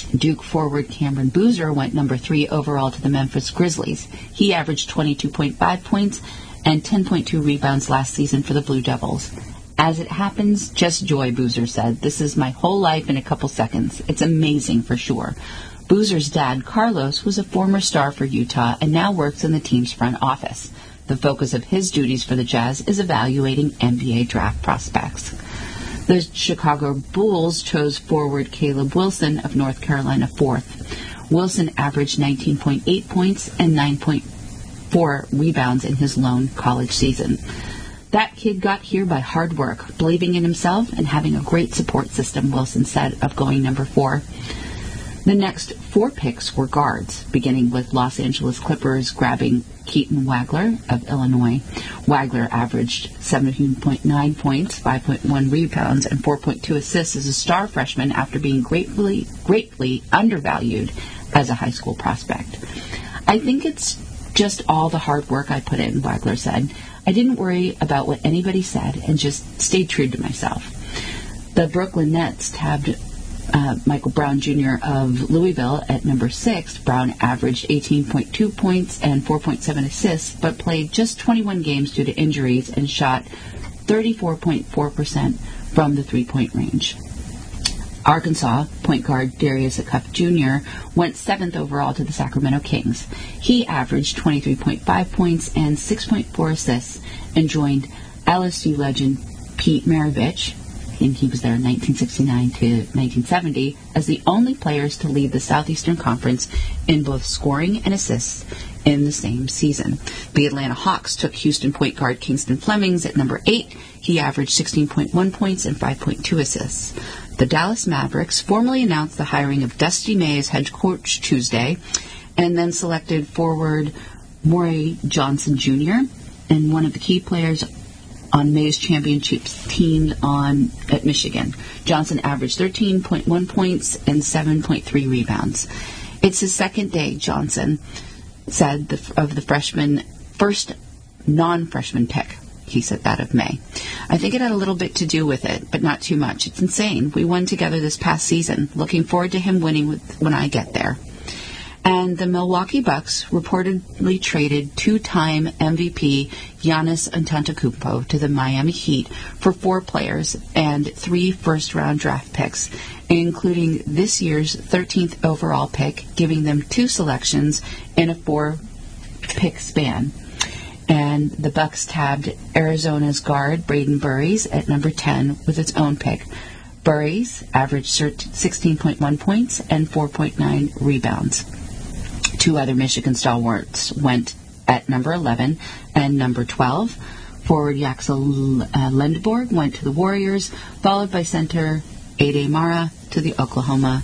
Duke forward Cameron Boozer went number 3 overall to the Memphis Grizzlies. He averaged 22.5 points and 10.2 rebounds last season for the Blue Devils. As it happens, just joy, Boozer said. This is my whole life in a couple seconds. It's amazing for sure. Boozer's dad, Carlos, was a former star for Utah and now works in the team's front office. The focus of his duties for the Jazz is evaluating NBA draft prospects. The Chicago Bulls chose forward Caleb Wilson of North Carolina 4th. Wilson averaged 19.8 points and 9.4 rebounds in his lone college season. That kid got here by hard work, believing in himself, and having a great support system, Wilson said of going number 4. The next 4 picks were guards, beginning with Los Angeles Clippers grabbing Keaton Wagler of Illinois. Wagler averaged 17.9 points, 5.1 rebounds, and 4.2 assists as a star freshman after being gratefully undervalued as a high school prospect. I think it's just all the hard work I put in, Wagler said. I didn't worry about what anybody said and just stayed true to myself. The Brooklyn Nets tabbed Michael Brown Jr. of Louisville at number 6. Brown averaged 18.2 points and 4.7 assists, but played just 21 games due to injuries and shot 34.4% from the three-point range. Arkansas point guard Darius Akup Jr. went 7th overall to the Sacramento Kings. He averaged 23.5 points and 6.4 assists and joined LSU legend Pete Maravich, and he was there in 1969 to 1970, as the only players to lead the Southeastern Conference in both scoring and assists in the same season. The Atlanta Hawks took Houston point guard Kingston Flemings at number 8. He averaged 16.1 points and 5.2 assists. The Dallas Mavericks formally announced the hiring of Dusty May as head coach Tuesday, and then selected forward Maury Johnson Jr., and one of the key players on May's championship team at Michigan. Johnson averaged 13.1 points and 7.3 rebounds. It's his second day, Johnson said, of the first non-freshman pick. He said that of May. I think it had a little bit to do with it, but not too much. It's insane. We won together this past season. Looking forward to him winning when I get there. And the Milwaukee Bucks reportedly traded 2-time MVP Giannis Antetokounmpo to the Miami Heat for 4 players and 3 first-round draft picks, including this year's 13th overall pick, giving them 2 selections in a 4-pick span. And the Bucks tabbed Arizona's guard Braden Burries at number 10 with its own pick. Burries averaged 16.1 points and 4.9 rebounds. 2 other Michigan stalwarts went at number 11 and number 12. Forward Yaxel Lindborg went to the Warriors, followed by center Ade Mara to the Oklahoma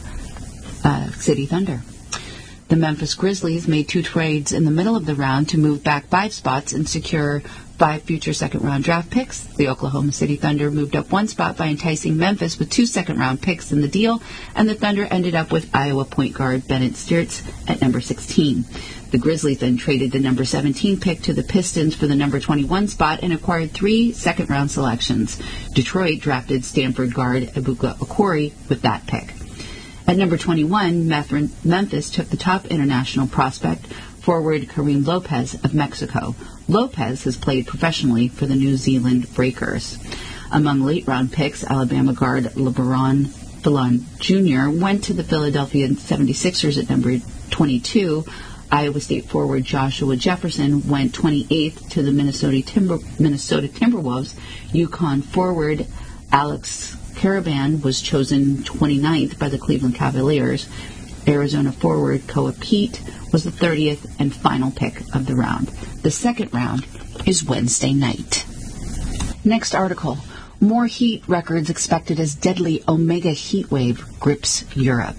City Thunder. The Memphis Grizzlies made 2 trades in the middle of the round to move back 5 spots and secure 5 future second-round draft picks. The Oklahoma City Thunder moved up 1 spot by enticing Memphis with 2 second-round picks in the deal, and the Thunder ended up with Iowa point guard Bennett Stearts at number 16. The Grizzlies then traded the number 17 pick to the Pistons for the number 21 spot and acquired 3 second-round selections. Detroit drafted Stanford guard Ibuka Okori with that pick. At number 21, Memphis took the top international prospect, forward Kareem Lopez of Mexico. Lopez has played professionally for the New Zealand Breakers. Among late-round picks, Alabama guard LeBron Fillon Jr. went to the Philadelphia 76ers at number 22. Iowa State forward Joshua Jefferson went 28th to the Minnesota Timberwolves. UConn forward Alex Caravan was chosen 29th by the Cleveland Cavaliers. Arizona forward Koa Pete was the 30th and final pick of the round. The second round is Wednesday night. Next article. More heat records expected as deadly Omega heat wave grips Europe.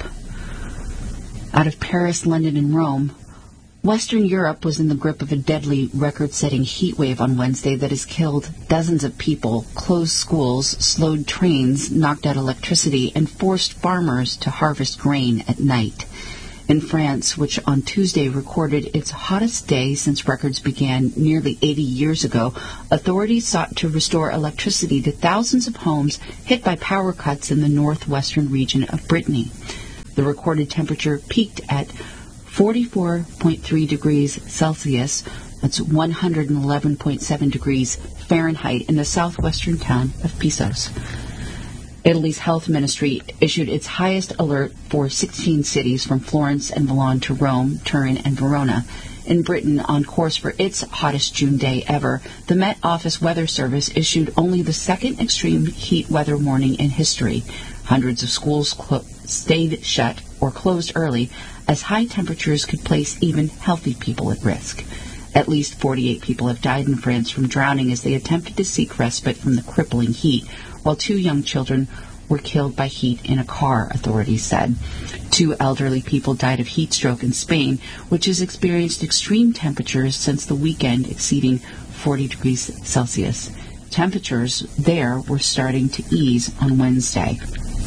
Out of Paris, London, and Rome, Western Europe was in the grip of a deadly record-setting heat wave on Wednesday that has killed dozens of people, closed schools, slowed trains, knocked out electricity, and forced farmers to harvest grain at night. In France, which on Tuesday recorded its hottest day since records began nearly 80 years ago, authorities sought to restore electricity to thousands of homes hit by power cuts in the northwestern region of Brittany. The recorded temperature peaked at 44.3 degrees Celsius, that's 111.7 degrees Fahrenheit, in the southwestern town of Pissos. Italy's health ministry issued its highest alert for 16 cities from Florence and Milan to Rome, Turin, and Verona. In Britain, on course for its hottest June day ever, the Met Office Weather Service issued only the second extreme heat weather warning in history. Hundreds of schools stayed shut or closed early as high temperatures could place even healthy people at risk. At least 48 people have died in France from drowning as they attempted to seek respite from the crippling heat, while 2 young children were killed by heat in a car, authorities said. 2 elderly people died of heat stroke in Spain, which has experienced extreme temperatures since the weekend exceeding 40 degrees Celsius. Temperatures there were starting to ease on Wednesday.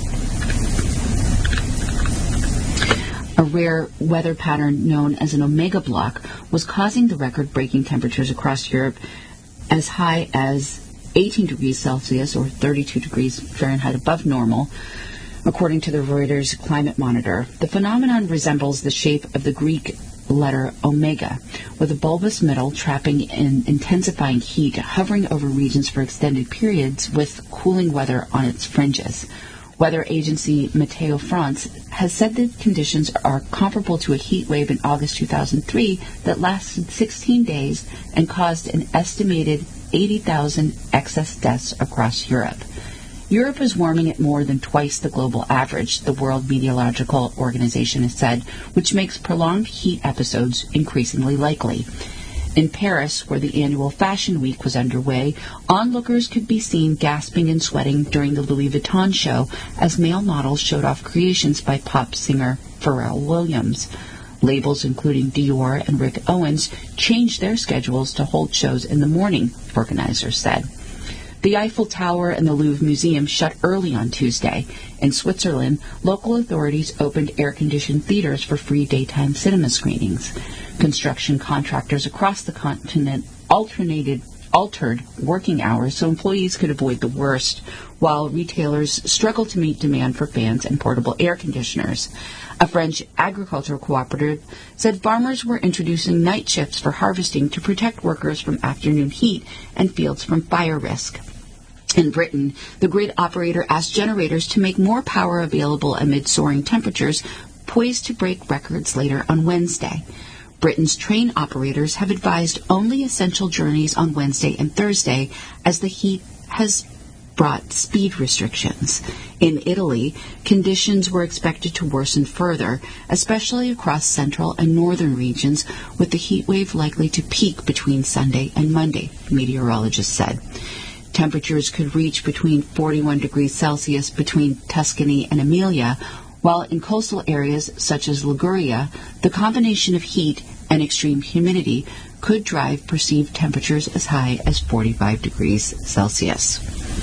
A rare weather pattern known as an omega block was causing the record-breaking temperatures across Europe as high as 18 degrees Celsius or 32 degrees Fahrenheit above normal, according to the Reuters Climate Monitor. The phenomenon resembles the shape of the Greek letter omega, with a bulbous middle trapping and intensifying heat hovering over regions for extended periods with cooling weather on its fringes. Weather agency Meteo France has said the conditions are comparable to a heat wave in August 2003 that lasted 16 days and caused an estimated 80,000 excess deaths across Europe. Europe is warming at more than twice the global average, the World Meteorological Organization has said, which makes prolonged heat episodes increasingly likely. In Paris, where the annual Fashion Week was underway, onlookers could be seen gasping and sweating during the Louis Vuitton show as male models showed off creations by pop singer Pharrell Williams. Labels including Dior and Rick Owens changed their schedules to hold shows in the morning, organizers said. The Eiffel Tower and the Louvre Museum shut early on Tuesday. In Switzerland, local authorities opened air-conditioned theaters for free daytime cinema screenings. Construction contractors across the continent altered working hours so employees could avoid the worst, while retailers struggled to meet demand for fans and portable air conditioners. A French agricultural cooperative said farmers were introducing night shifts for harvesting to protect workers from afternoon heat and fields from fire risk. In Britain, the grid operator asked generators to make more power available amid soaring temperatures, poised to break records later on Wednesday. Britain's train operators have advised only essential journeys on Wednesday and Thursday as the heat has brought speed restrictions. In Italy, conditions were expected to worsen further, especially across central and northern regions, with the heat wave likely to peak between Sunday and Monday, meteorologists said. Temperatures could reach between 41 degrees Celsius between Tuscany and Emilia, while in coastal areas such as Liguria, the combination of heat and extreme humidity could drive perceived temperatures as high as 45 degrees Celsius.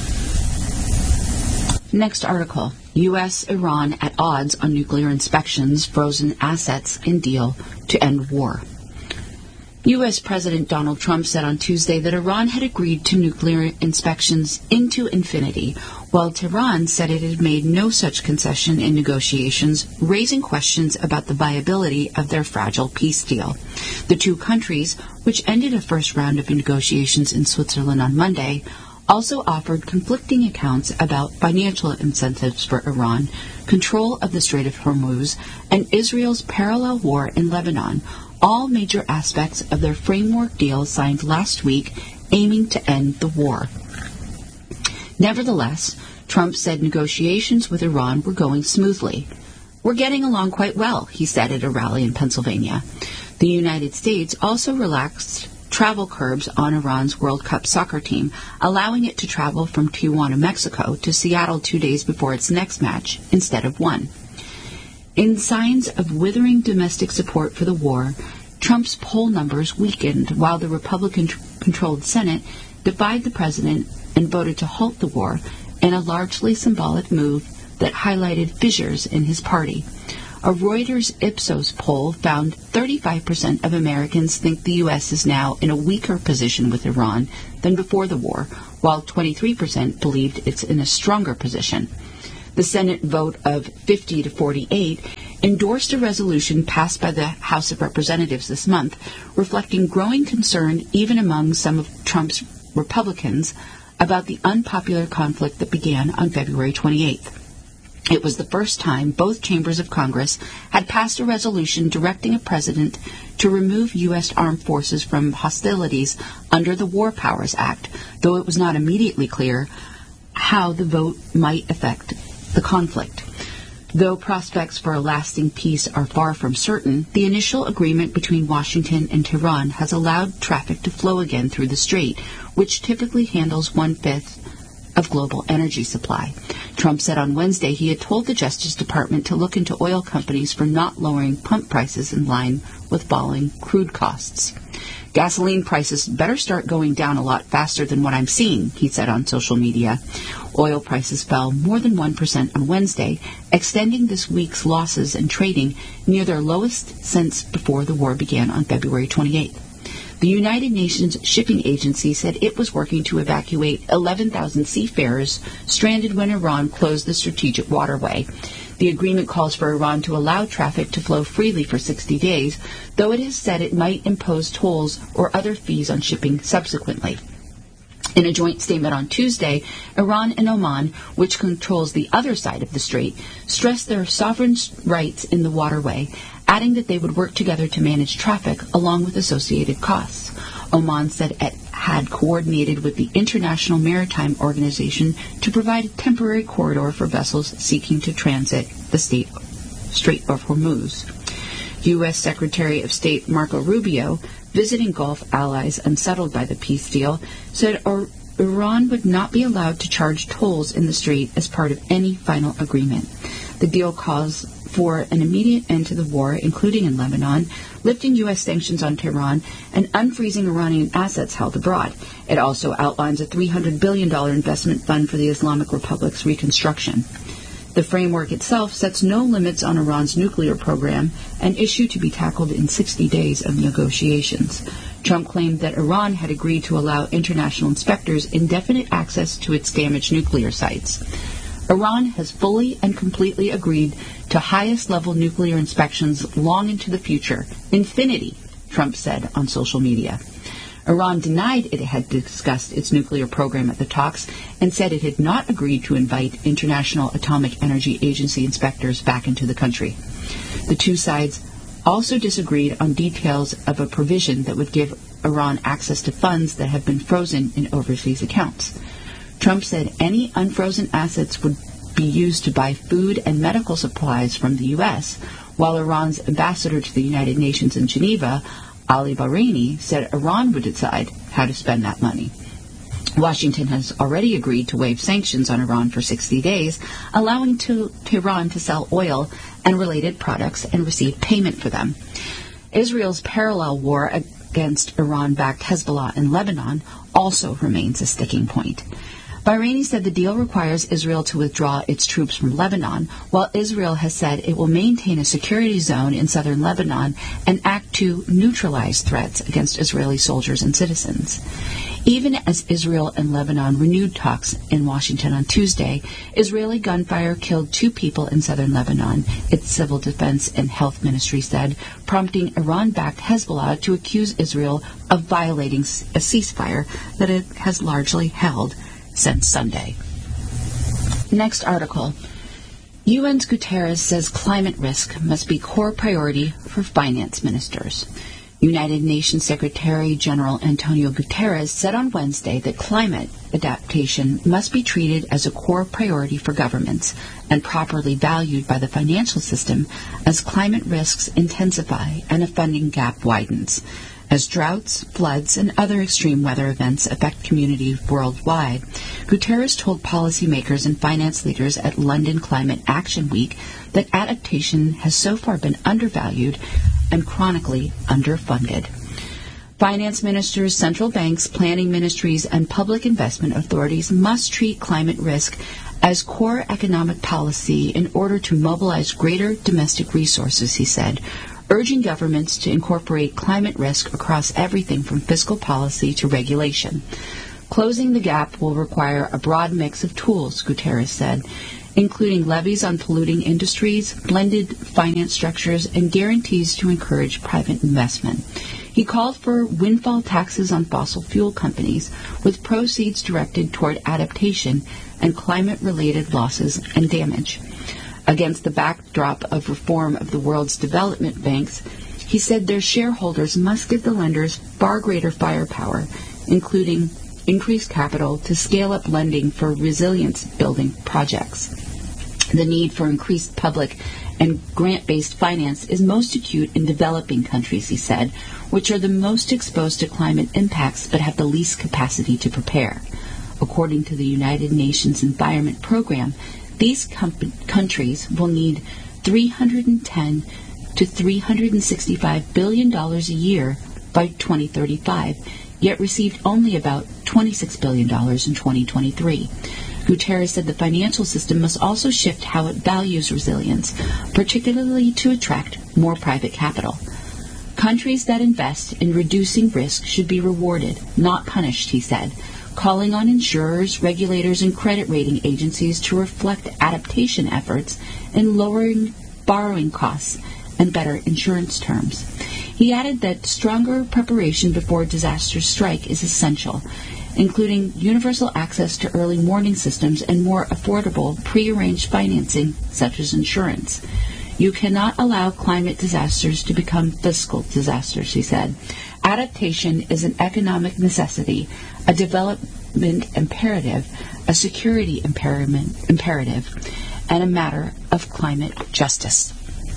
Next article. U.S.-Iran at odds on nuclear inspections, frozen assets, and deal to end war. U.S. President Donald Trump said on Tuesday that Iran had agreed to nuclear inspections into infinity, while Tehran said it had made no such concession in negotiations, raising questions about the viability of their fragile peace deal. The two countries, which ended a first round of negotiations in Switzerland on Monday, also offered conflicting accounts about financial incentives for Iran, control of the Strait of Hormuz, and Israel's parallel war in Lebanon, all major aspects of their framework deal signed last week aiming to end the war. Nevertheless, Trump said negotiations with Iran were going smoothly. "We're getting along quite well," he said at a rally in Pennsylvania. The United States also relaxed travel curbs on Iran's World Cup soccer team, allowing it to travel from Tijuana, Mexico to Seattle 2 days before its next match instead of one. In signs of withering domestic support for the war, Trump's poll numbers weakened while the Republican-controlled Senate defied the president and voted to halt the war in a largely symbolic move that highlighted fissures in his party. A Reuters Ipsos poll found 35% of Americans think the U.S. is now in a weaker position with Iran than before the war, while 23% believed it's in a stronger position. The Senate vote of 50 to 48 endorsed a resolution passed by the House of Representatives this month, reflecting growing concern even among some of Trump's Republicans about the unpopular conflict that began on February 28th. It was the first time both chambers of Congress had passed a resolution directing a president to remove U.S. armed forces from hostilities under the War Powers Act, though it was not immediately clear how the vote might affect the conflict. Though prospects for a lasting peace are far from certain, the initial agreement between Washington and Tehran has allowed traffic to flow again through the strait, which typically handles 1/5 of global energy supply. Trump said on Wednesday he had told the Justice Department to look into oil companies for not lowering pump prices in line with falling crude costs. Gasoline prices better start going down a lot faster than what I'm seeing, he said on social media. Oil prices fell more than 1% on Wednesday, extending this week's losses in trading near their lowest since before the war began on February 28th. The United Nations Shipping Agency said it was working to evacuate 11,000 seafarers stranded when Iran closed the strategic waterway. The agreement calls for Iran to allow traffic to flow freely for 60 days, though it has said it might impose tolls or other fees on shipping subsequently. In a joint statement on Tuesday, Iran and Oman, which controls the other side of the strait, stressed their sovereign rights in the waterway, adding that they would work together to manage traffic along with associated costs. Oman said it had coordinated with the International Maritime Organization to provide a temporary corridor for vessels seeking to transit the Strait of Hormuz. U.S. Secretary of State Marco Rubio, visiting Gulf allies unsettled by the peace deal, said Iran would not be allowed to charge tolls in the strait as part of any final agreement. The deal calls for an immediate end to the war, including in Lebanon, lifting U.S. sanctions on Tehran, and unfreezing Iranian assets held abroad. It also outlines a $300 billion investment fund for the Islamic Republic's reconstruction. The framework itself sets no limits on Iran's nuclear program, an issue to be tackled in 60 days of negotiations. Trump claimed that Iran had agreed to allow international inspectors indefinite access to its damaged nuclear sites. Iran has fully and completely agreed to highest-level nuclear inspections long into the future. Infinity, Trump said on social media. Iran denied it had discussed its nuclear program at the talks and said it had not agreed to invite International Atomic Energy Agency inspectors back into the country. The two sides also disagreed on details of a provision that would give Iran access to funds that have been frozen in overseas accounts. Trump said any unfrozen assets would be used to buy food and medical supplies from the U.S., while Iran's ambassador to the United Nations in Geneva, Ali Bahraini, said Iran would decide how to spend that money. Washington has already agreed to waive sanctions on Iran for 60 days, allowing Tehran to sell oil and related products and receive payment for them. Israel's parallel war against Iran-backed Hezbollah in Lebanon also remains a sticking point. Bahraini said the deal requires Israel to withdraw its troops from Lebanon, while Israel has said it will maintain a security zone in southern Lebanon and act to neutralize threats against Israeli soldiers and citizens. Even as Israel and Lebanon renewed talks in Washington on Tuesday, Israeli gunfire killed 2 people in southern Lebanon, its civil defense and health ministry said, prompting Iran-backed Hezbollah to accuse Israel of violating a ceasefire that it has largely held since Sunday. Next article. UN's Guterres says climate risk must be core priority for finance ministers. United Nations Secretary General Antonio Guterres said on Wednesday that climate adaptation must be treated as a core priority for governments and properly valued by the financial system as climate risks intensify and a funding gap widens. As droughts, floods, and other extreme weather events affect communities worldwide, Guterres told policymakers and finance leaders at London Climate Action Week that adaptation has so far been undervalued and chronically underfunded. Finance ministers, central banks, planning ministries, and public investment authorities must treat climate risk as core economic policy in order to mobilize greater domestic resources, he said, urging governments to incorporate climate risk across everything from fiscal policy to regulation. Closing the gap will require a broad mix of tools, Guterres said. including levies on polluting industries, blended finance structures, and guarantees to encourage private investment. He called for windfall taxes on fossil fuel companies, with proceeds directed toward adaptation and climate-related losses and damage. Against the backdrop of reform of the world's development banks, he said their shareholders must give the lenders far greater firepower, including increased capital to scale up lending for resilience-building projects. The need for increased public and grant-based finance is most acute in developing countries, he said, which are the most exposed to climate impacts but have the least capacity to prepare. According to the United Nations Environment Program, these countries will need $310 to $365 billion a year by 2035, yet received only about $26 billion in 2023. Guterres said the financial system must also shift how it values resilience, particularly to attract more private capital. Countries that invest in reducing risk should be rewarded, not punished, he said, calling on insurers, regulators, and credit rating agencies to reflect adaptation efforts in lowering borrowing costs and better insurance terms. He added that stronger preparation before disasters strike is essential, including universal access to early warning systems and more affordable pre-arranged financing, such as insurance. You cannot allow climate disasters to become fiscal disasters, he said. Adaptation is an economic necessity, a development imperative, a security imperative, and a matter of climate justice.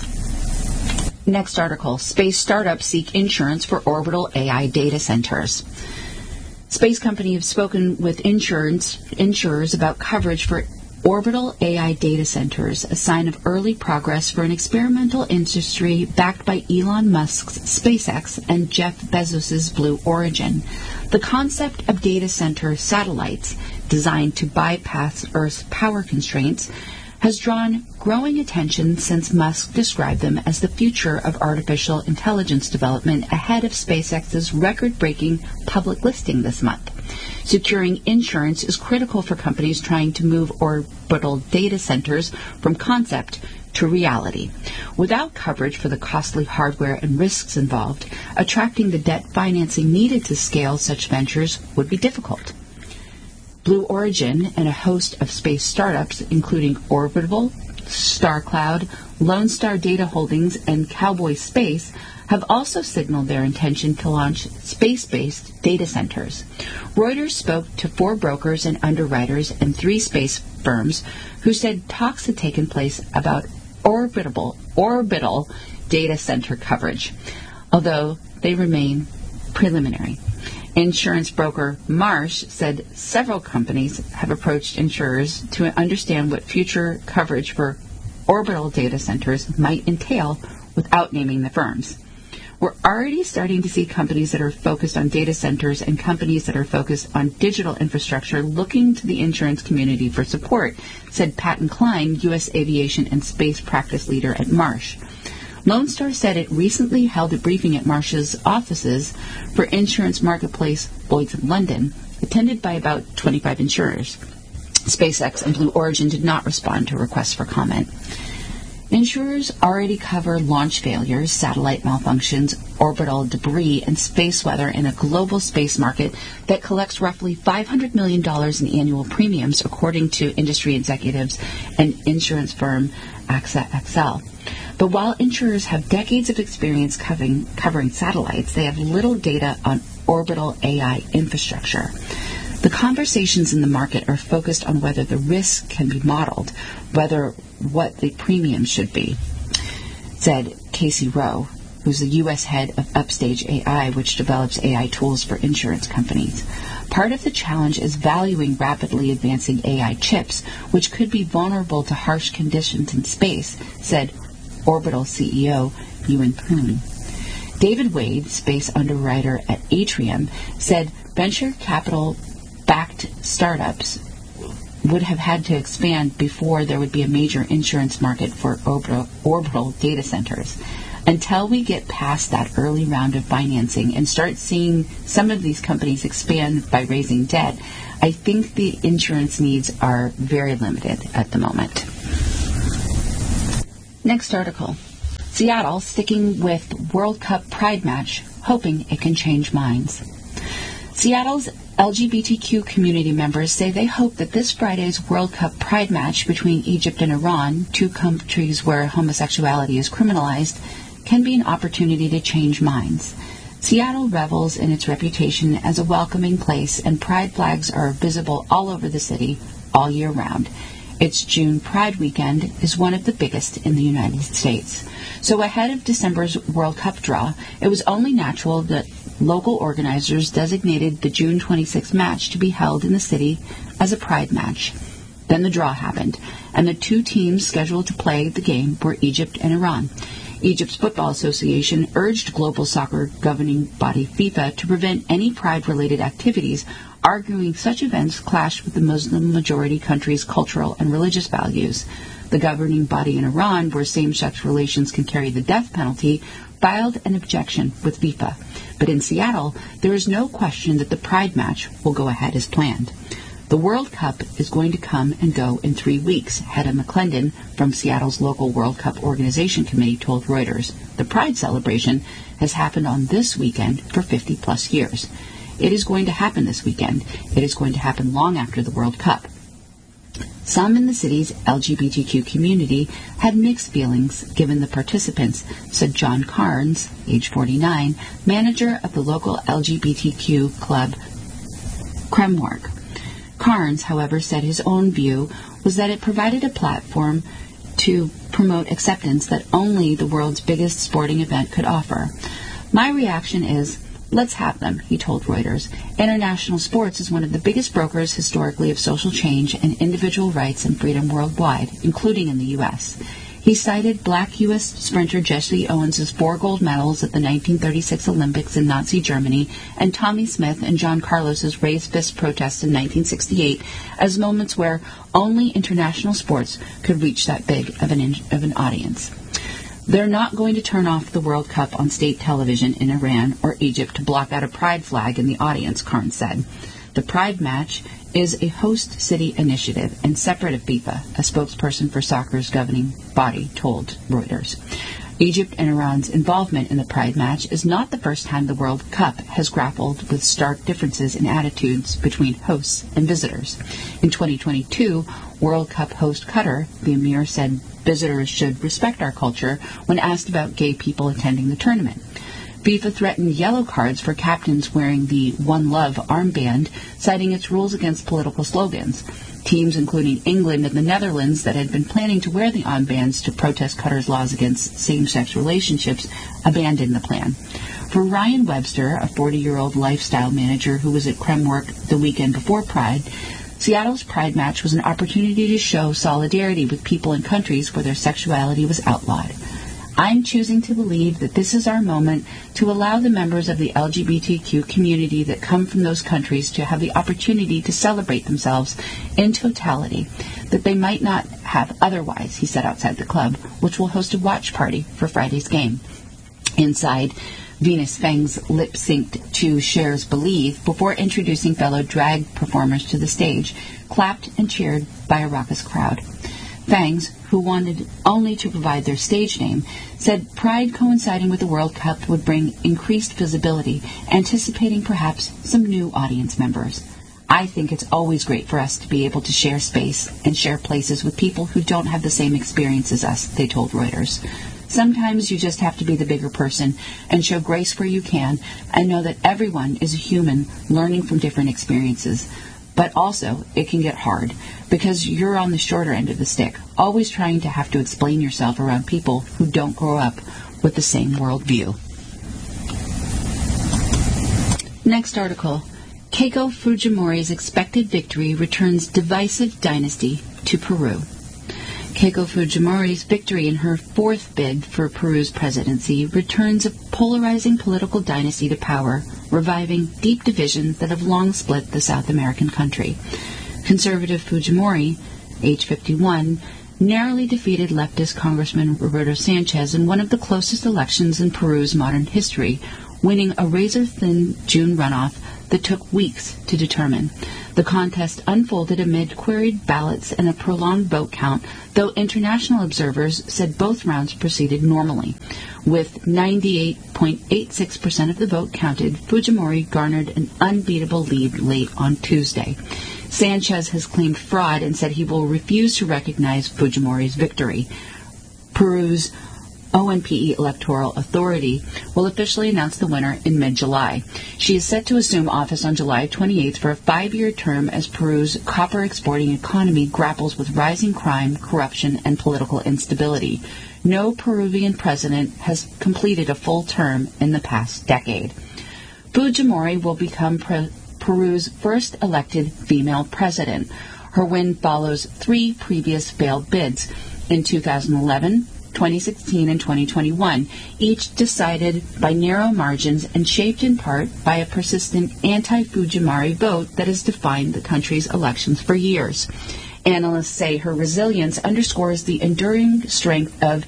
Next article, space startups seek insurance for orbital AI data centers. Space companies have spoken with insurers about coverage for orbital AI data centers, a sign of early progress for an experimental industry backed by Elon Musk's SpaceX and Jeff Bezos's Blue Origin. The concept of data center satellites designed to bypass Earth's power constraints has drawn growing attention since Musk described them as the future of artificial intelligence development ahead of SpaceX's record-breaking public listing this month. Securing insurance is critical for companies trying to move orbital data centers from concept to reality. Without coverage for the costly hardware and risks involved, attracting the debt financing needed to scale such ventures would be difficult. Blue Origin and a host of space startups, including Orbital, StarCloud, Lone Star Data Holdings, and Cowboy Space, have also signaled their intention to launch space-based data centers. Reuters spoke to 4 brokers and underwriters and 3 space firms who said talks had taken place about orbital data center coverage, although they remain preliminary. Insurance broker Marsh said several companies have approached insurers to understand what future coverage for orbital data centers might entail without naming the firms. We're already starting to see companies that are focused on data centers and companies that are focused on digital infrastructure looking to the insurance community for support, said Patton Klein, U.S. aviation and space practice leader at Marsh. Lone Star said it recently held a briefing at Marsh's offices for insurance marketplace Lloyd's in London, attended by about 25 insurers. SpaceX and Blue Origin did not respond to requests for comment. Insurers already cover launch failures, satellite malfunctions, orbital debris, and space weather in a global space market that collects roughly $500 million in annual premiums, according to industry executives and insurance firm AXA XL. But while insurers have decades of experience covering satellites, they have little data on orbital AI infrastructure. The conversations in the market are focused on whether the risk can be modeled, what the premium should be, said Casey Rowe, who's the U.S. head of Upstage AI, which develops AI tools for insurance companies. Part of the challenge is valuing rapidly advancing AI chips, which could be vulnerable to harsh conditions in space, said Orbital CEO Ewan Poon. David Wade, space underwriter at Atrium, said venture capital-backed startups would have had to expand before there would be a major insurance market for orbital data centers. Until we get past that early round of financing and start seeing some of these companies expand by raising debt, I think the insurance needs are very limited at the moment. Next article. Seattle sticking with World Cup Pride match, hoping it can change minds. Seattle's LGBTQ community members say they hope that this Friday's World Cup Pride match between Egypt and Iran, two countries where homosexuality is criminalized, can be an opportunity to change minds. Seattle revels in its reputation as a welcoming place, and pride flags are visible all over the city all year round. Its June Pride weekend is one of the biggest in the United States. So ahead of December's World Cup draw, it was only natural that local organizers designated the June 26th match to be held in the city as a Pride match. Then the draw happened, and the two teams scheduled to play the game were Egypt and Iran. Egypt's Football Association urged global soccer governing body FIFA to prevent any Pride-related activities, arguing such events clash with the Muslim-majority country's cultural and religious values. The governing body in Iran, where same-sex relations can carry the death penalty, filed an objection with FIFA. But in Seattle, there is no question that the Pride match will go ahead as planned. The World Cup is going to come and go in 3 weeks, Hedda McClendon from Seattle's local World Cup Organization Committee told Reuters. The Pride celebration has happened on this weekend for 50-plus years. It is going to happen this weekend. It is going to happen long after the World Cup. Some in the city's LGBTQ community had mixed feelings given the participants, said John Carnes, age 49, manager of the local LGBTQ club Kremwerk. Carnes, however, said his own view was that it provided a platform to promote acceptance that only the world's biggest sporting event could offer. My reaction is, let's have them, he told Reuters. International sports is one of the biggest brokers historically of social change and individual rights and freedom worldwide, including in the U.S. He cited black U.S. sprinter Jesse Owens' 4 gold medals at the 1936 Olympics in Nazi Germany and Tommy Smith and John Carlos's raised fist protest in 1968 as moments where only international sports could reach that big of an audience. They're not going to turn off the World Cup on state television in Iran or Egypt to block out a pride flag in the audience, Carnes said. The Pride match is a host city initiative and separate of FIFA, a spokesperson for soccer's governing body told Reuters. Egypt and Iran's involvement in the Pride match is not the first time the World Cup has grappled with stark differences in attitudes between hosts and visitors. In 2022, World Cup host Qatar, the Emir, said visitors should respect our culture when asked about gay people attending the tournament. FIFA threatened yellow cards for captains wearing the One Love armband, citing its rules against political slogans. Teams including England and the Netherlands that had been planning to wear the armbands to protest Qatar's laws against same-sex relationships abandoned the plan. For Ryan Webster, a 40-year-old lifestyle manager who was at Kremwerk the weekend before Pride, Seattle's Pride match was an opportunity to show solidarity with people in countries where their sexuality was outlawed. I'm choosing to believe that this is our moment to allow the members of the LGBTQ community that come from those countries to have the opportunity to celebrate themselves in totality that they might not have otherwise, he said outside the club, which will host a watch party for Friday's game. Inside, Venus Fang's lip-synced to Cher's Believe before introducing fellow drag performers to the stage, clapped and cheered by a raucous crowd. Fangs, who wanted only to provide their stage name, said Pride coinciding with the World Cup would bring increased visibility, anticipating perhaps some new audience members. I think it's always great for us to be able to share space and share places with people who don't have the same experience as us, they told Reuters. Sometimes you just have to be the bigger person and show grace where you can and know that everyone is a human learning from different experiences. But also, it can get hard because you're on the shorter end of the stick, always trying to have to explain yourself around people who don't grow up with the same worldview. Next article. Keiko Fujimori's expected victory returns divisive dynasty to Peru. Keiko Fujimori's victory in her 4th bid for Peru's presidency returns a polarizing political dynasty to power, reviving deep divisions that have long split the South American country. Conservative Fujimori, age 51, narrowly defeated leftist Congressman Roberto Sanchez in one of the closest elections in Peru's modern history, winning a razor-thin June runoff that took weeks to determine. The contest unfolded amid queried ballots and a prolonged vote count, though international observers said both rounds proceeded normally. With 98.86% of the vote counted, Fujimori garnered an unbeatable lead late on Tuesday. Sanchez has claimed fraud and said he will refuse to recognize Fujimori's victory. Peru's ONPE Electoral Authority will officially announce the winner in mid-July. She is set to assume office on July 28th for a 5-year term as Peru's copper-exporting economy grapples with rising crime, corruption, and political instability. No Peruvian president has completed a full term in the past decade. Fujimori will become Peru's first elected female president. Her win follows 3 previous failed bids in 2011, 2016, and 2021, each decided by narrow margins and shaped in part by a persistent anti-Fujimori vote that has defined the country's elections for years. Analysts say her resilience underscores the enduring strength of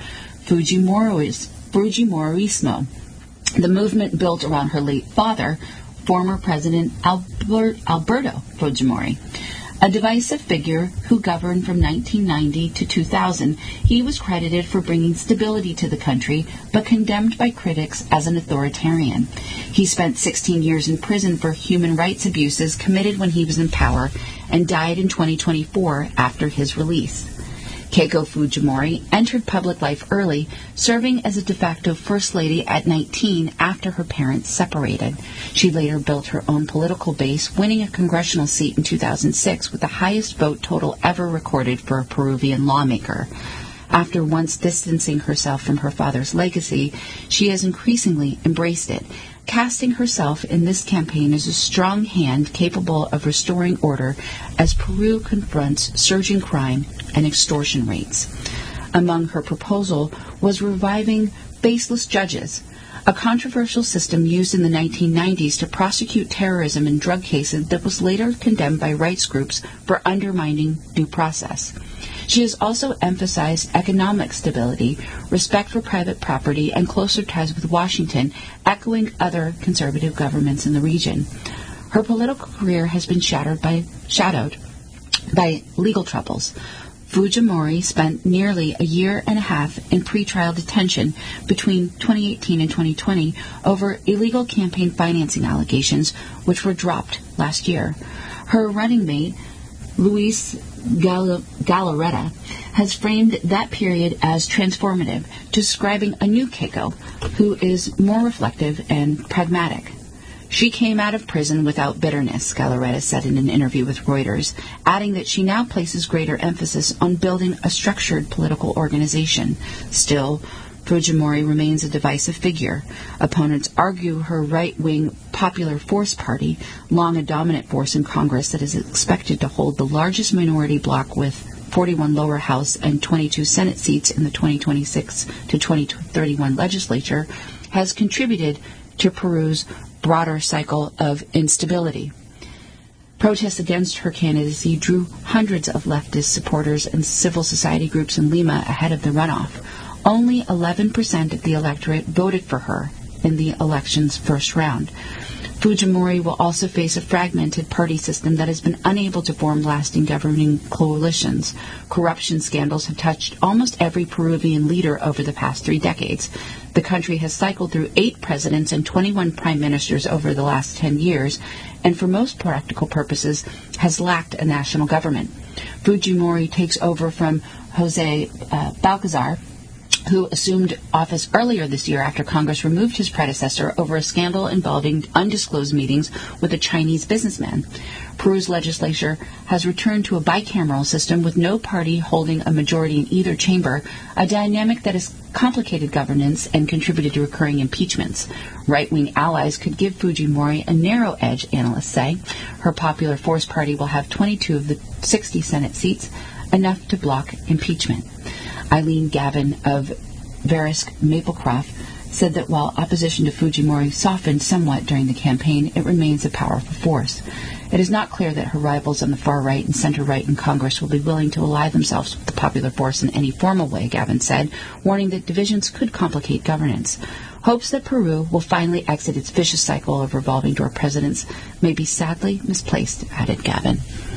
Fujimorismo, the movement built around her late father, former President Alberto Fujimori. A divisive figure who governed from 1990 to 2000, he was credited for bringing stability to the country, but condemned by critics as an authoritarian. He spent 16 years in prison for human rights abuses committed when he was in power and died in 2024 after his release. Keiko Fujimori entered public life early, serving as a de facto First Lady at 19 after her parents separated. She later built her own political base, winning a congressional seat in 2006 with the highest vote total ever recorded for a Peruvian lawmaker. After once distancing herself from her father's legacy, she has increasingly embraced it, casting herself in this campaign as a strong hand capable of restoring order as Peru confronts surging crime and extortion rates. Among her proposal was reviving faceless judges, a controversial system used in the 1990s to prosecute terrorism and drug cases that was later condemned by rights groups for undermining due process. She has also emphasized economic stability, respect for private property, and closer ties with Washington, echoing other conservative governments in the region. Her political career has been shadowed by legal troubles. Fujimori spent nearly a year and a half in pretrial detention between 2018 and 2020 over illegal campaign financing allegations, which were dropped last year. Her running mate, Luis Galarreta, has framed that period as transformative, describing a new Keiko who is more reflective and pragmatic. She came out of prison without bitterness, Galarreta said in an interview with Reuters, adding that she now places greater emphasis on building a structured political organization. Still, Fujimori remains a divisive figure. Opponents argue her right-wing Popular Force Party, long a dominant force in Congress that is expected to hold the largest minority bloc with 41 lower house and 22 Senate seats in the 2026 to 2031 legislature, has contributed to Peru's broader cycle of instability. Protests against her candidacy drew hundreds of leftist supporters and civil society groups in Lima ahead of the runoff. Only 11% of the electorate voted for her in the election's first round. Fujimori will also face a fragmented party system that has been unable to form lasting governing coalitions. Corruption scandals have touched almost every Peruvian leader over the past 3 decades. The country has cycled through 8 presidents and 21 prime ministers over the last 10 years, and for most practical purposes has lacked a national government. Fujimori takes over from Jose Balcazar, who assumed office earlier this year after Congress removed his predecessor over a scandal involving undisclosed meetings with a Chinese businessman. Peru's legislature has returned to a bicameral system with no party holding a majority in either chamber, a dynamic that has complicated governance and contributed to recurring impeachments. Right-wing allies could give Fujimori a narrow edge, analysts say. Her Popular Force Party will have 22 of the 60 Senate seats, enough to block impeachment. Eileen Gavin of Verisk Maplecroft said that while opposition to Fujimori softened somewhat during the campaign, it remains a powerful force. It is not clear that her rivals on the far right and center-right in Congress will be willing to ally themselves with the popular force in any formal way, Gavin said, warning that divisions could complicate governance. Hopes that Peru will finally exit its vicious cycle of revolving door presidents may be sadly misplaced, added Gavin.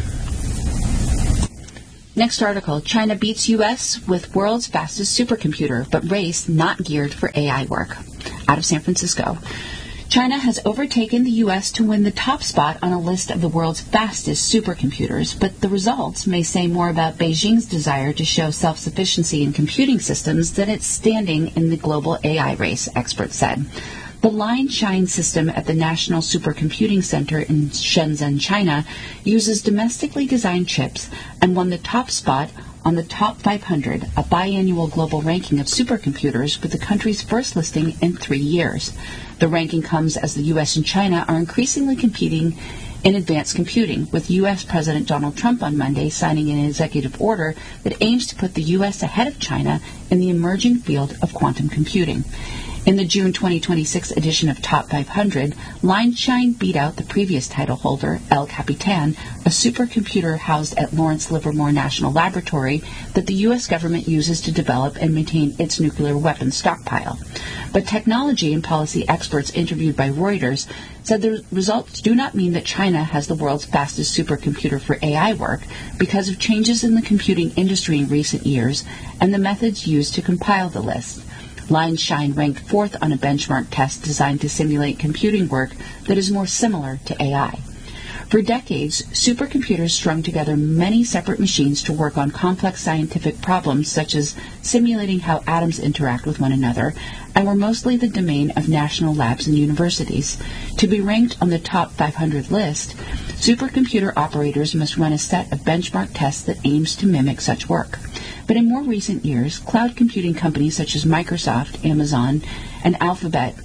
Next article, China beats U.S. with world's fastest supercomputer, but race not geared for AI work. Out of San Francisco. China has overtaken the U.S. to win the top spot on a list of the world's fastest supercomputers, but the results may say more about Beijing's desire to show self-sufficiency in computing systems than its standing in the global AI race, experts said. The Line Shine system at the National Supercomputing Center in Shenzhen, China, uses domestically designed chips and won the top spot on the Top 500, a biannual global ranking of supercomputers with the country's first listing in 3 years. The ranking comes as the U.S. and China are increasingly competing in advanced computing, with U.S. President Donald Trump on Monday signing an executive order that aims to put the U.S. ahead of China in the emerging field of quantum computing. In the June 2026 edition of Top 500, Line Shine beat out the previous title holder, El Capitan, a supercomputer housed at Lawrence Livermore National Laboratory that the U.S. government uses to develop and maintain its nuclear weapons stockpile. But technology and policy experts interviewed by Reuters said the results do not mean that China has the world's fastest supercomputer for AI work because of changes in the computing industry in recent years and the methods used to compile the list. Line Shine ranked 4th on a benchmark test designed to simulate computing work that is more similar to AI. For decades, supercomputers strung together many separate machines to work on complex scientific problems such as simulating how atoms interact with one another, and were mostly the domain of national labs and universities. To be ranked on the Top 500 list, supercomputer operators must run a set of benchmark tests that aims to mimic such work. But in more recent years, cloud computing companies such as Microsoft, Amazon, and Alphabet's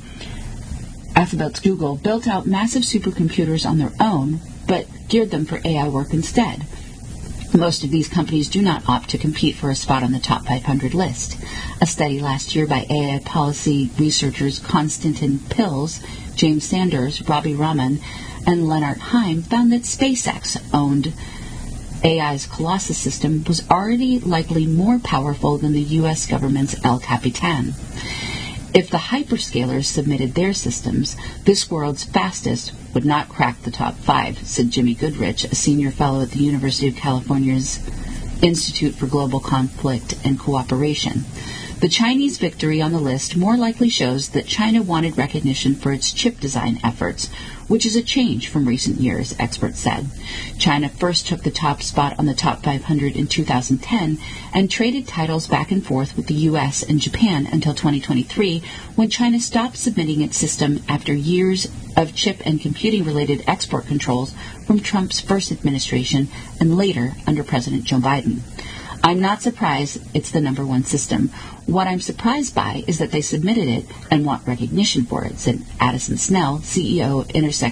Google built out massive supercomputers on their own, but geared them for AI work instead. Most of these companies do not opt to compete for a spot on the Top 500 list. A study last year by AI policy researchers Konstantin Pills, James Sanders, Robbie Rahman, and Leonard Heim found that SpaceX owned AI's Colossus system was already likely more powerful than the U.S. government's El Capitan. If the hyperscalers submitted their systems, this world's fastest would not crack the top 5, said Jimmy Goodrich, a senior fellow at the University of California's Institute for Global Conflict and Cooperation. The Chinese victory on the list more likely shows that China wanted recognition for its chip design efforts, which is a change from recent years, experts said. China first took the top spot on the Top 500 in 2010 and traded titles back and forth with the U.S. and Japan until 2023, when China stopped submitting its system after years of chip and computing-related export controls from Trump's first administration and later under President Joe Biden. I'm not surprised it's the number one system. What I'm surprised by is that they submitted it and want recognition for it, said Addison Snell, CEO of Intersect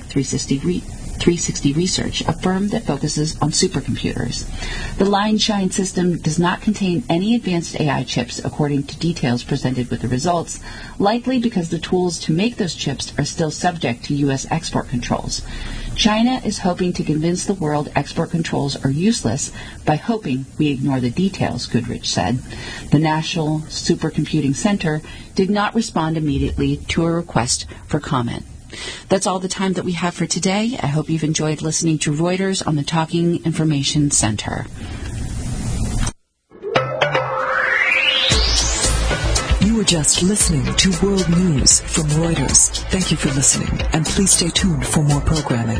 360 Research, a firm that focuses on supercomputers. The Line Shine system does not contain any advanced AI chips, according to details presented with the results, likely because the tools to make those chips are still subject to U.S. export controls. China is hoping to convince the world export controls are useless by hoping we ignore the details, Goodrich said. The National Supercomputing Center did not respond immediately to a request for comment. That's all the time that we have for today. I hope you've enjoyed listening to Reuters on the Talking Information Center. You were just listening to World News from Reuters. Thank you for listening, and please stay tuned for more programming.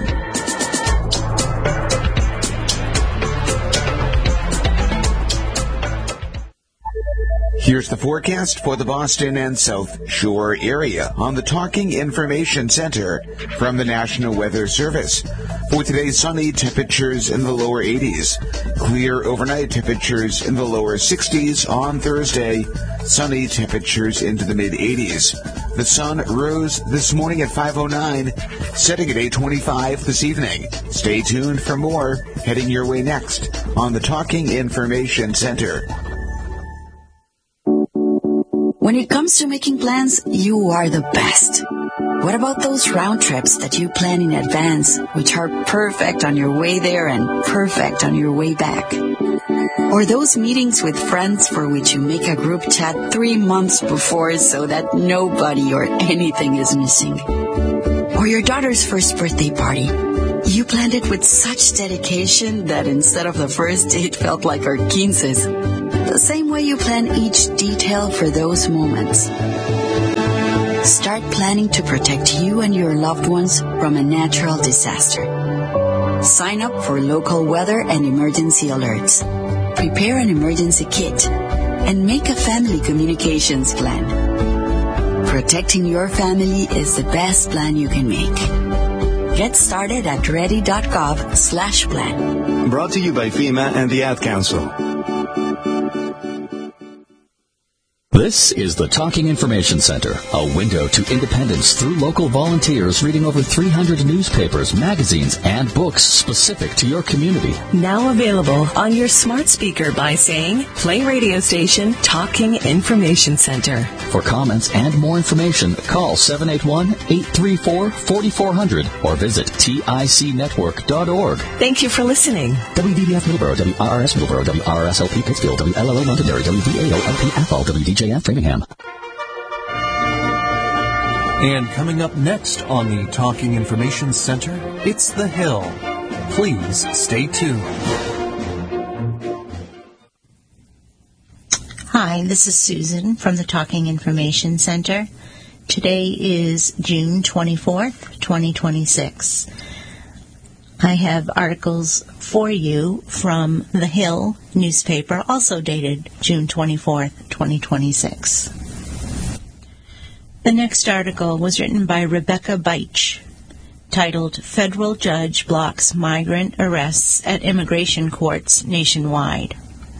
Here's the forecast for the Boston and South Shore area on the Talking Information Center from the National Weather Service. For today, sunny, temperatures in the lower 80s. Clear overnight, temperatures in the lower 60s. On Thursday, sunny, temperatures into the mid-80s. The sun rose this morning at 5:09, setting at 8:25 this evening. Stay tuned for more heading your way next on the Talking Information Center. When it comes to making plans, you are the best. What about those round trips that you plan in advance, which are perfect on your way there and perfect on your way back? Or those meetings with friends for which you make a group chat 3 months before so that nobody or anything is missing? Or your daughter's first birthday party. You planned it with such dedication that instead of the first date felt like our quinces. The same way you plan each detail for those moments. Start planning to protect you and your loved ones from a natural disaster. Sign up for local weather and emergency alerts. Prepare an emergency kit. And make a family communications plan. Protecting your family is the best plan you can make. Get started at ready.gov/plan. Brought to you by FEMA and the Ad Council. This is the Talking Information Center, a window to independence through local volunteers reading over 300 newspapers, magazines, and books specific to your community. Now available on your smart speaker by saying, play radio station Talking Information Center. For comments and more information, call 781-834-4400 or visit ticnetwork.org. Thank you for listening. WDBF Middleborough, WRRS Middleborough, WRSLP Pittsfield, WLLO Londonderry, WVAO-LP Athol, WDJF Framingham. And coming up next on the Talking Information Center, it's The Hill. Please stay tuned. Hi, this is Susan from the Talking Information Center. Today is June 24th, 2026. I have articles for you from The Hill newspaper, also dated June 24th, 2026. The next article was written by Rebecca Beich, titled Federal Judge Blocks Migrant Arrests at Immigration Courts Nationwide.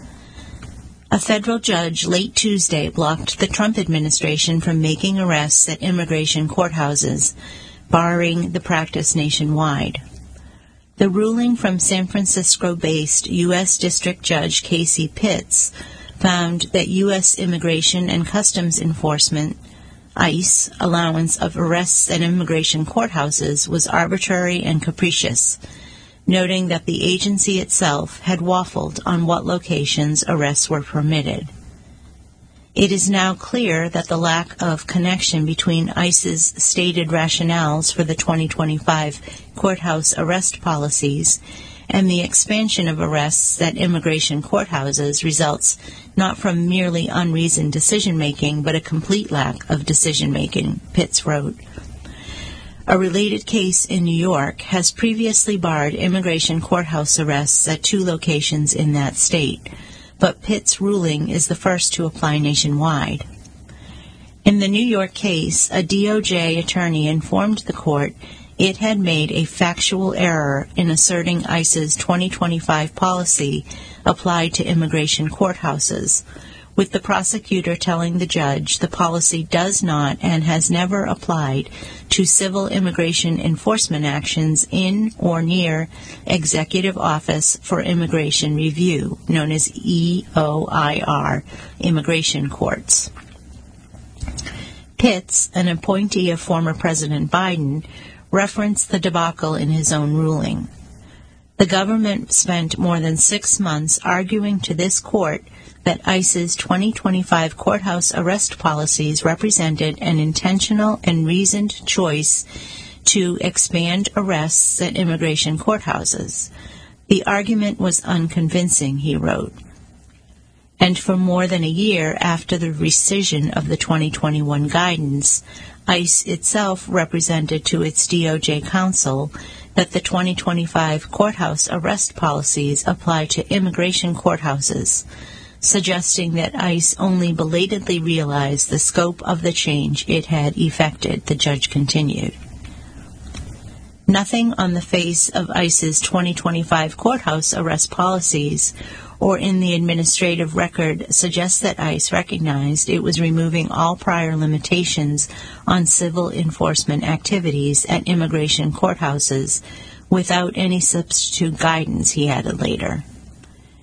A federal judge late Tuesday blocked the Trump administration from making arrests at immigration courthouses, barring the practice nationwide. The ruling from San Francisco-based U.S. District Judge Casey Pitts found that U.S. Immigration and Customs Enforcement, ICE, allowance of arrests at immigration courthouses was arbitrary and capricious, noting that the agency itself had waffled on what locations arrests were permitted. It is now clear that the lack of connection between ICE's stated rationales for the 2025 courthouse arrest policies and the expansion of arrests at immigration courthouses results not from merely unreasoned decision-making, but a complete lack of decision-making, Pitts wrote. A related case in New York has previously barred immigration courthouse arrests at 2 locations in that state, but Pitt's ruling is the first to apply nationwide. In the New York case, a DOJ attorney informed the court it had made a factual error in asserting ICE's 2025 policy applied to immigration courthouses, with the prosecutor telling the judge the policy does not and has never applied to civil immigration enforcement actions in or near Executive Office for Immigration Review, known as EOIR, immigration courts. Pitts, an appointee of former President Biden, referenced the debacle in his own ruling. The government spent more than 6 months arguing to this court that ICE's 2025 courthouse arrest policies represented an intentional and reasoned choice to expand arrests at immigration courthouses. The argument was unconvincing, he wrote. And for more than a year after the rescission of the 2021 guidance, ICE itself represented to its DOJ counsel that the 2025 courthouse arrest policies apply to immigration courthouses, suggesting that ICE only belatedly realized the scope of the change it had effected, the judge continued. Nothing on the face of ICE's 2025 courthouse arrest policies or in the administrative record suggests that ICE recognized it was removing all prior limitations on civil enforcement activities at immigration courthouses without any substitute guidance, he added later.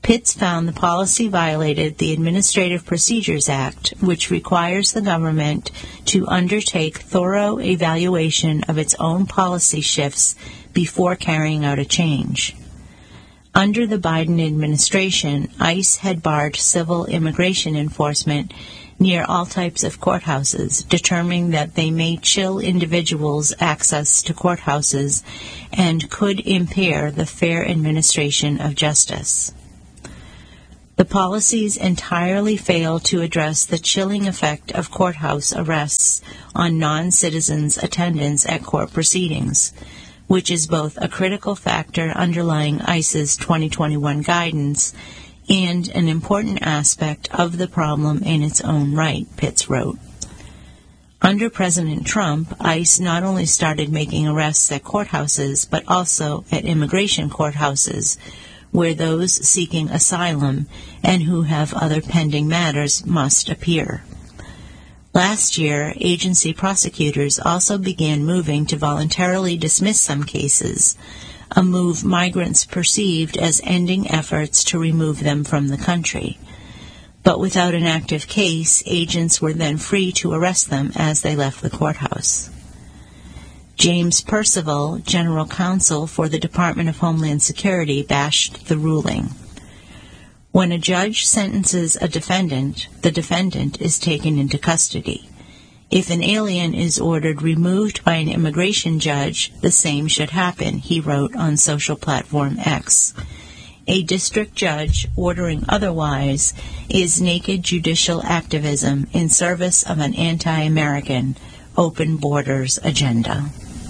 Pitts found the policy violated the Administrative Procedures Act, which requires the government to undertake thorough evaluation of its own policy shifts before carrying out a change. Under the Biden administration, ICE had barred civil immigration enforcement near all types of courthouses, determining that they may chill individuals' access to courthouses and could impair the fair administration of justice. The policies entirely fail to address the chilling effect of courthouse arrests on non-citizens' attendance at court proceedings, which is both a critical factor underlying ICE's 2021 guidance and an important aspect of the problem in its own right, Pitts wrote. Under President Trump, ICE not only started making arrests at courthouses, but also at immigration courthouses, where those seeking asylum and who have other pending matters must appear. Last year, agency prosecutors also began moving to voluntarily dismiss some cases, a move migrants perceived as ending efforts to remove them from the country. But without an active case, agents were then free to arrest them as they left the courthouse. James Percival, General Counsel for the Department of Homeland Security, bashed the ruling. When a judge sentences a defendant, the defendant is taken into custody. If an alien is ordered removed by an immigration judge, the same should happen, he wrote on social platform X. A district judge ordering otherwise is naked judicial activism in service of an anti-American, open borders agenda.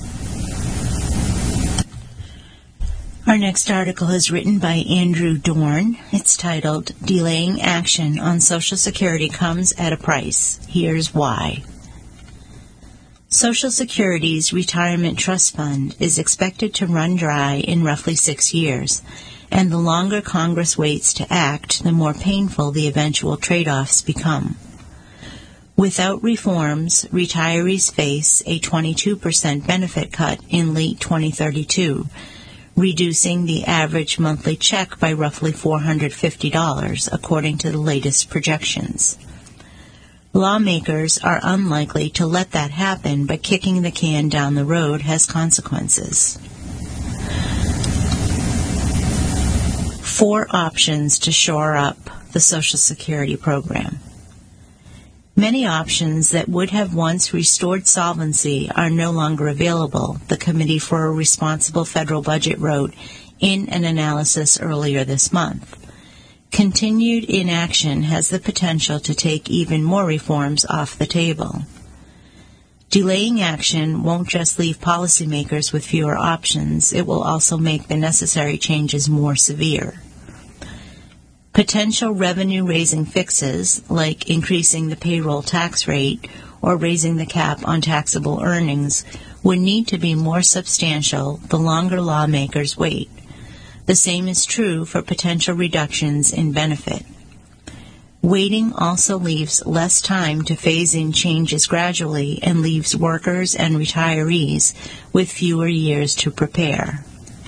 Our next article is written by Andrew Dorn. It's titled, Delaying Action on Social Security Comes at a Price. Here's why. Social Security's Retirement Trust Fund is expected to run dry in roughly 6 years, and the longer Congress waits to act, the more painful the eventual trade-offs become. Without reforms, retirees face a 22% benefit cut in late 2032, reducing the average monthly check by roughly $450, according to the latest projections. Lawmakers are unlikely to let that happen, but kicking the can down the road has consequences. 4 options to shore up the Social Security program. Many options that would have once restored solvency are no longer available, the Committee for a Responsible Federal Budget wrote in an analysis earlier this month. Continued inaction has the potential to take even more reforms off the table. Delaying action won't just leave policymakers with fewer options, it will also make the necessary changes more severe. Potential revenue-raising fixes, like increasing the payroll tax rate or raising the cap on taxable earnings, would need to be more substantial the longer lawmakers wait. The same is true for potential reductions in benefit. Waiting also leaves less time to phase in changes gradually and leaves workers and retirees with fewer years to prepare.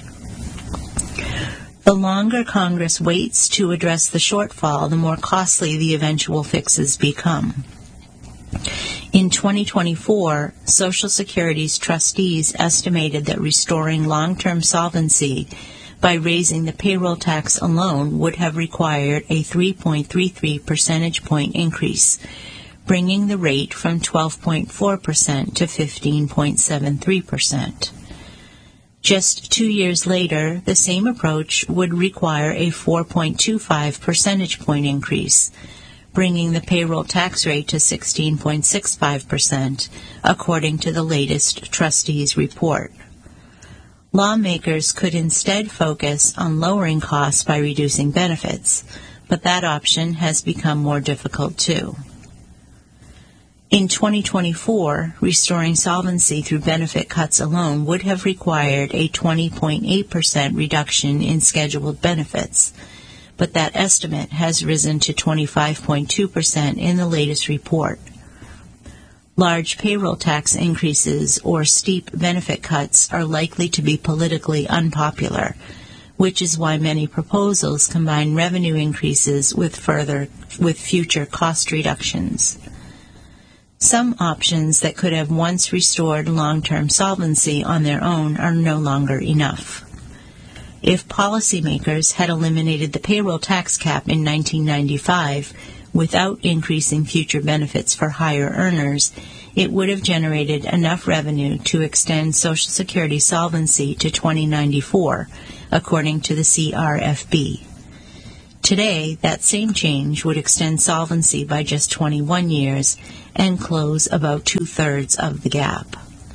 The longer Congress waits to address the shortfall, the more costly the eventual fixes become. In 2024, Social Security's trustees estimated that restoring long-term solvency by raising the payroll tax alone would have required a 3.33 percentage point increase, bringing the rate from 12.4% to 15.73%. Just 2 years later, the same approach would require a 4.25 percentage point increase, bringing the payroll tax rate to 16.65%, according to the latest trustees' report. Lawmakers could instead focus on lowering costs by reducing benefits, but that option has become more difficult too. In 2024, restoring solvency through benefit cuts alone would have required a 20.8% reduction in scheduled benefits, but that estimate has risen to 25.2% in the latest report. Large payroll tax increases or steep benefit cuts are likely to be politically unpopular, which is why many proposals combine revenue increases with future cost reductions. Some options that could have once restored long-term solvency on their own are no longer enough. If policymakers had eliminated the payroll tax cap in 1995 without increasing future benefits for higher earners, it would have generated enough revenue to extend Social Security solvency to 2094, according to the CRFB. Today, that same change would extend solvency by just 21 years and close about two-thirds of the gap.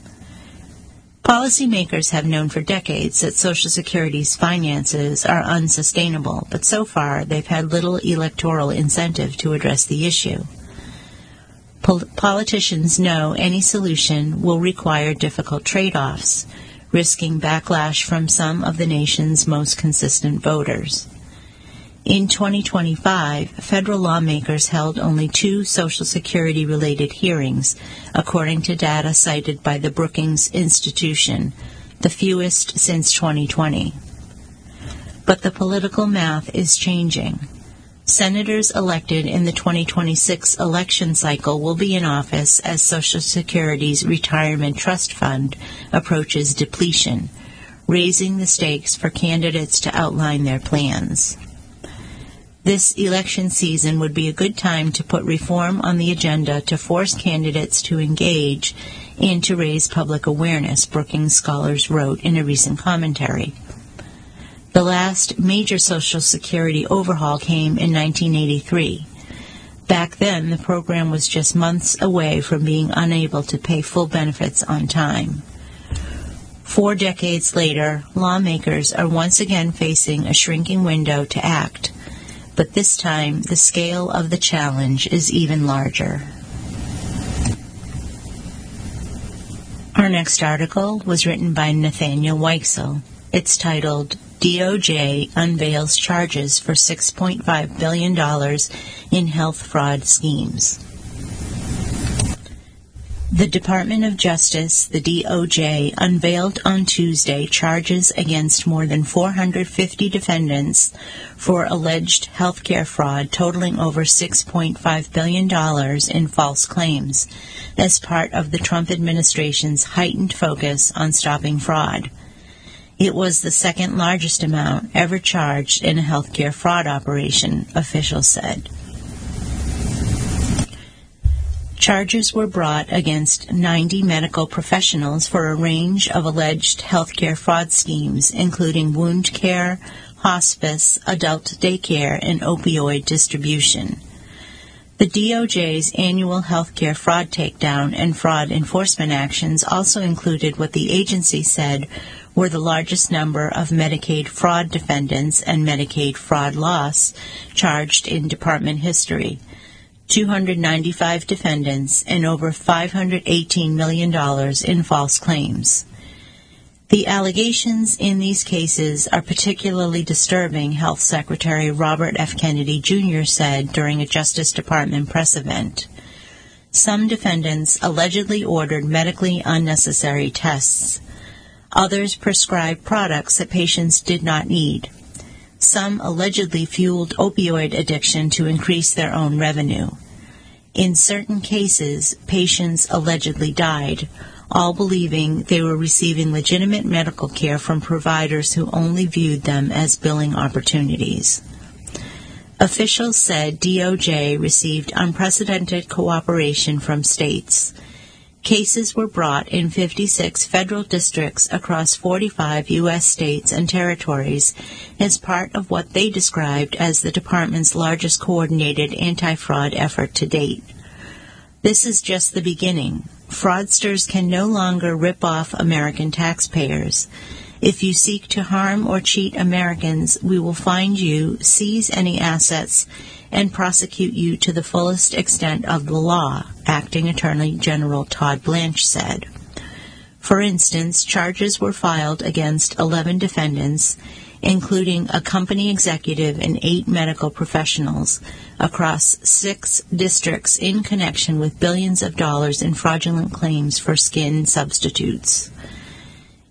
Policymakers have known for decades that Social Security's finances are unsustainable, but so far they've had little electoral incentive to address the issue. Politicians know any solution will require difficult trade-offs, risking backlash from some of the nation's most consistent voters. In 2025, federal lawmakers held only 2 Social Security-related hearings, according to data cited by the Brookings Institution, the fewest since 2020. But the political math is changing. Senators elected in the 2026 election cycle will be in office as Social Security's retirement trust fund approaches depletion, raising the stakes for candidates to outline their plans. This election season would be a good time to put reform on the agenda to force candidates to engage and to raise public awareness, Brookings scholars wrote in a recent commentary. The last major Social Security overhaul came in 1983. Back then, the program was just months away from being unable to pay full benefits on time. 4 decades later, lawmakers are once again facing a shrinking window to act, but this time the scale of the challenge is even larger. Our next article was written by Nathaniel Weichsel. It's titled, DOJ Unveils Charges for $6.5 billion in Health Fraud Schemes. The Department of Justice, the DOJ, unveiled on Tuesday charges against more than 450 defendants for alleged healthcare fraud totaling over $6.5 billion in false claims as part of the Trump administration's heightened focus on stopping fraud. It was the second largest amount ever charged in a healthcare fraud operation, officials said. Charges were brought against 90 medical professionals for a range of alleged healthcare fraud schemes, including wound care, hospice, adult daycare, and opioid distribution. The DOJ's annual healthcare fraud takedown and fraud enforcement actions also included what the agency said were the largest number of Medicaid fraud defendants and Medicaid fraud loss charged in department history. 295 defendants and over $518 million in false claims. The allegations in these cases are particularly disturbing, Health Secretary Robert F. Kennedy Jr. said during a Justice Department press event. Some defendants allegedly ordered medically unnecessary tests. Others prescribed products that patients did not need. Some allegedly fueled opioid addiction to increase their own revenue. In certain cases, patients allegedly died, all believing they were receiving legitimate medical care from providers who only viewed them as billing opportunities. Officials said DOJ received unprecedented cooperation from states. Cases were brought in 56 federal districts across 45 U.S. states and territories as part of what they described as the department's largest coordinated anti-fraud effort to date. This is just the beginning. Fraudsters can no longer rip off American taxpayers. If you seek to harm or cheat Americans, we will find you, seize any assets, and prosecute you to the fullest extent of the law, Acting Attorney General Todd Blanche said. For instance, charges were filed against 11 defendants, including a company executive and 8 medical professionals, across 6 districts in connection with billions of dollars in fraudulent claims for skin substitutes.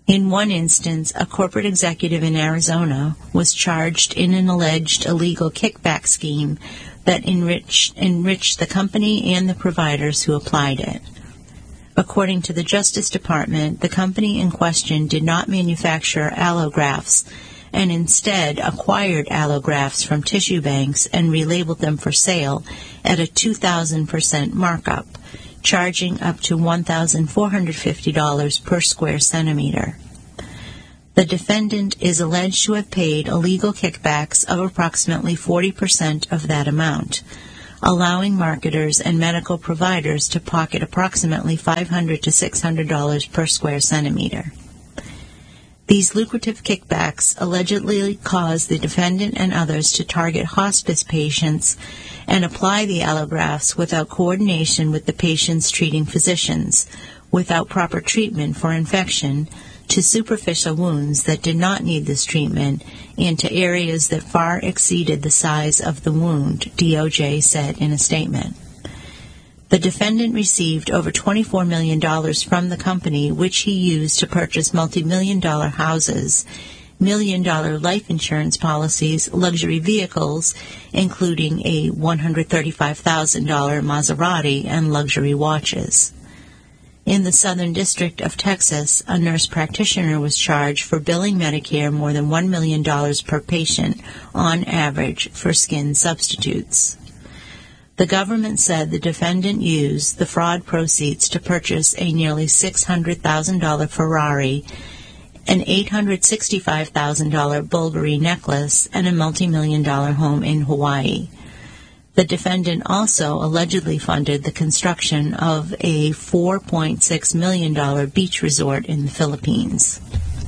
In one instance, a corporate executive in Arizona was charged in an alleged illegal kickback scheme that enriched the company and the providers who applied it. According to the Justice Department, the company in question did not manufacture allografts and instead acquired allografts from tissue banks and relabeled them for sale at a 2,000% markup, charging up to $1,450 per square centimeter. The defendant is alleged to have paid illegal kickbacks of approximately 40% of that amount, allowing marketers and medical providers to pocket approximately $500 to $600 per square centimeter. These lucrative kickbacks allegedly caused the defendant and others to target hospice patients and apply the allografts without coordination with the patient's treating physicians, without proper treatment for infection, to superficial wounds that did not need this treatment, and to areas that far exceeded the size of the wound, DOJ said in a statement. The defendant received over $24 million from the company, which he used to purchase multi-million-dollar houses, million-dollar life insurance policies, luxury vehicles, including a $135,000 Maserati, and luxury watches. In the Southern District of Texas, a nurse practitioner was charged for billing Medicare more than $1 million per patient on average for skin substitutes. The government said the defendant used the fraud proceeds to purchase a nearly $600,000 Ferrari, an $865,000 Bulgari necklace, and a multi-million-dollar home in Hawaii. The defendant also allegedly funded the construction of a $4.6 million beach resort in the Philippines.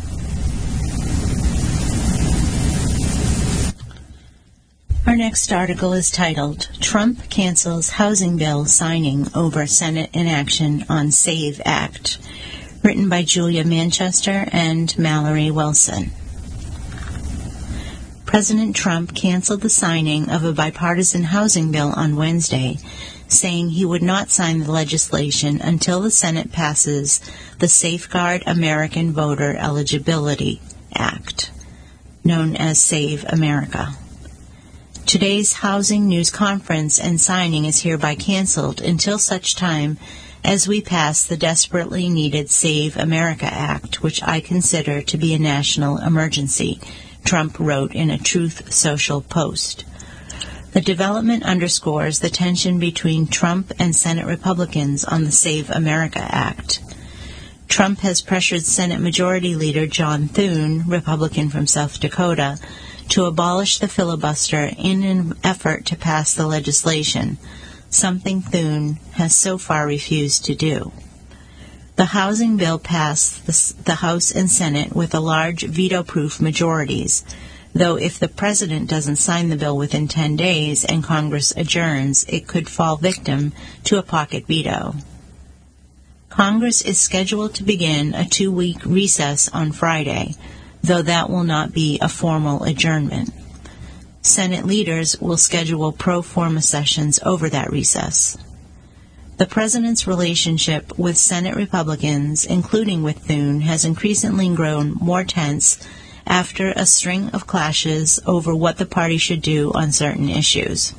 Our next article is titled, Trump Cancels Housing Bill Signing Over Senate Inaction on SAVE Act, written by Julia Manchester and Mallory Wilson. President Trump canceled the signing of a bipartisan housing bill on Wednesday, saying he would not sign the legislation until the Senate passes the Safeguard American Voter Eligibility Act, known as SAVE America. Today's housing news conference and signing is hereby canceled until such time as we pass the desperately needed SAVE America Act, which I consider to be a national emergency, Trump wrote in a Truth Social post. The development underscores the tension between Trump and Senate Republicans on the SAVE America Act. Trump has pressured Senate Majority Leader John Thune, Republican from South Dakota, to abolish the filibuster in an effort to pass the legislation, something Thune has so far refused to do. The housing bill passed the House and Senate with a large veto-proof majorities, though if the president doesn't sign the bill within 10 days and Congress adjourns, it could fall victim to a pocket veto. Congress is scheduled to begin a 2-week recess on Friday, though that will not be a formal adjournment. Senate leaders will schedule pro forma sessions over that recess. The president's relationship with Senate Republicans, including with Thune, has increasingly grown more tense after a string of clashes over what the party should do on certain issues.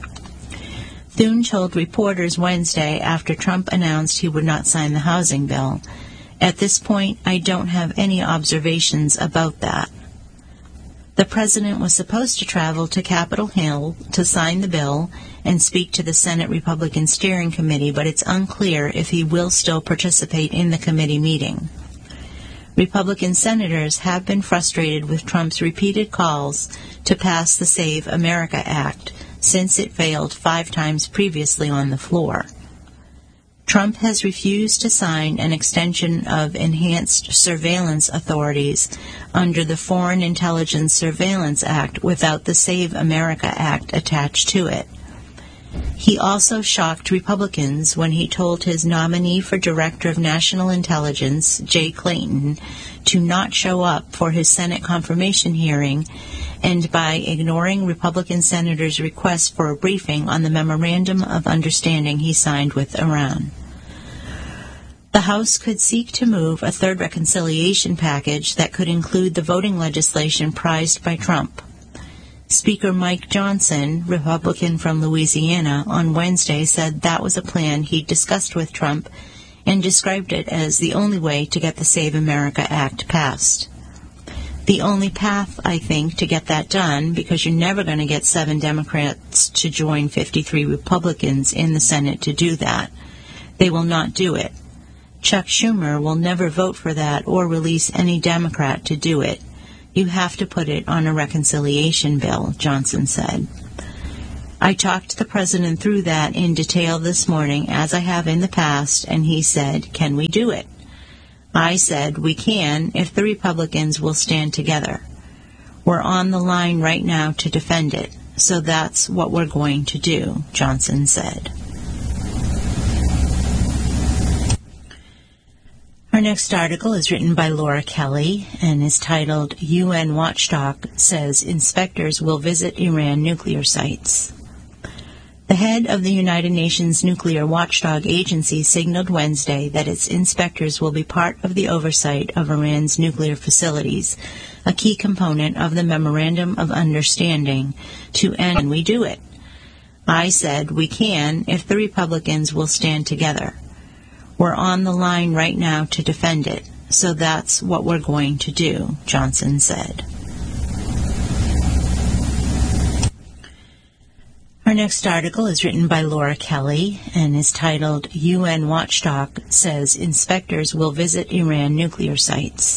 Thune told reporters Wednesday after Trump announced he would not sign the housing bill, "At this point, I don't have any observations about that." The president was supposed to travel to Capitol Hill to sign the bill and speak to the Senate Republican Steering Committee, but it's unclear if he will still participate in the committee meeting. Republican senators have been frustrated with Trump's repeated calls to pass the SAVE America Act since it failed 5 times previously on the floor. Trump has refused to sign an extension of enhanced surveillance authorities under the Foreign Intelligence Surveillance Act without the SAVE America Act attached to it. He also shocked Republicans when he told his nominee for Director of National Intelligence, Jay Clayton, to not show up for his Senate confirmation hearing, and by ignoring Republican senators' request for a briefing on the Memorandum of Understanding he signed with Iran. The House could seek to move a third reconciliation package that could include the voting legislation prized by Trump. Speaker Mike Johnson, Republican from Louisiana, on Wednesday said that was a plan he'd discussed with Trump and described it as the only way to get the Save America Act passed. The only path, I think, to get that done, because you're never going to get 7 Democrats to join 53 Republicans in the Senate to do that. They will not do it. Chuck Schumer will never vote for that or release any Democrat to do it. You have to put it on a reconciliation bill, Johnson said. I talked the president through that in detail this morning, as I have in the past, and he said, "Can we do it?" I said, "We can if the Republicans will stand together. We're on the line right now to defend it, so that's what we're going to do," Johnson said. Our next article is written by Laura Kelly and is titled, UN Watchdog Says Inspectors Will Visit Iran Nuclear Sites. The head of the United Nations Nuclear Watchdog Agency signaled Wednesday that its inspectors will be part of the oversight of Iran's nuclear facilities, a key component of the Memorandum of Understanding to end. Can we do it? I said, "We can if the Republicans will stand together. We're on the line right now to defend it, so that's what we're going to do," Johnson said. Our next article is written by Laura Kelly and is titled, UN Watchdog Says Inspectors Will Visit Iran Nuclear Sites.